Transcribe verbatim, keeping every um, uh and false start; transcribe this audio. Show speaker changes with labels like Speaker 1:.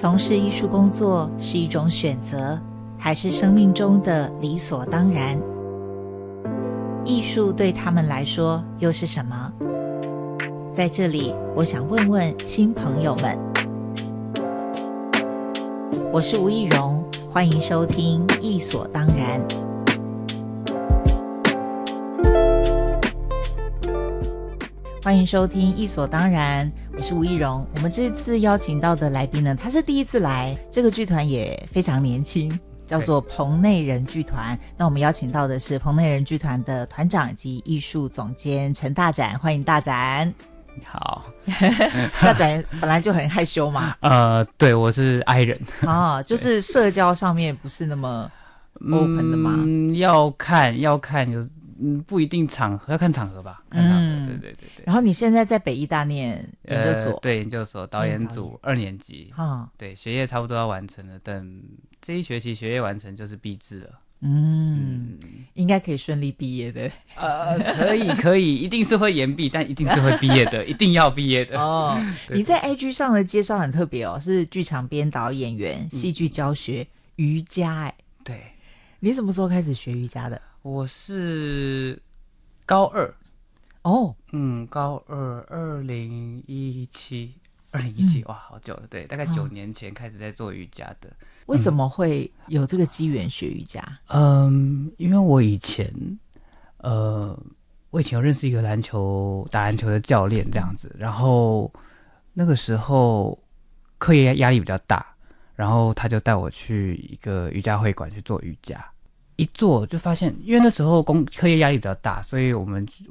Speaker 1: 从事艺术工作是一种选择，还是生命中的理所当然？艺术对他们来说又是什么？在这里，我想问问新朋友们。我是吴艺蓉，欢迎收听《艺所当然》。欢迎收听《艺所当然》，我是吴艺蓉。我们这次邀请到的来宾呢，他是第一次来，这个剧团也非常年轻，叫做棚内人剧团。那我们邀请到的是棚内人剧团的团长及艺术总监陈大展，欢迎大展。
Speaker 2: 你好。
Speaker 1: 大展本来就很害羞嘛。
Speaker 2: 呃，对，我是 I 人。
Speaker 1: 哦，就是社交上面不是那么 open 的吗？
Speaker 2: 嗯，要看要看有。嗯，不一定场合，要看场合吧，看场合，嗯、对对对对。
Speaker 1: 然后你现在在北艺大念研究所，
Speaker 2: 呃、对，研究所导演组二年级，
Speaker 1: 哦，
Speaker 2: 对，学业差不多要完成了，等这一学期学业完成就是毕制了。
Speaker 1: 嗯，嗯应该可以顺利毕业的。
Speaker 2: 呃，可以可以，一定是会延毕，但一定是会毕业的，一定要毕业的。
Speaker 1: 哦，你在 I G 上的介绍很特别哦，是剧场编导、演员、戏剧教学、嗯、瑜伽，哎，
Speaker 2: 对，
Speaker 1: 你什么时候开始学瑜伽的？
Speaker 2: 我是高二
Speaker 1: 哦，
Speaker 2: 嗯，高二，二零一七，二零一七，哇，好久了，对，大概九年前开始在做瑜伽的。
Speaker 1: 为什么会有这个机缘学瑜伽？
Speaker 2: 嗯，因为我以前，呃，我以前有认识一个篮球打篮球的教练这样子，然后那个时候课业压力比较大，然后他就带我去一个瑜伽会馆去做瑜伽。一做就发现，因为那时候工课业压力比较大，所以我们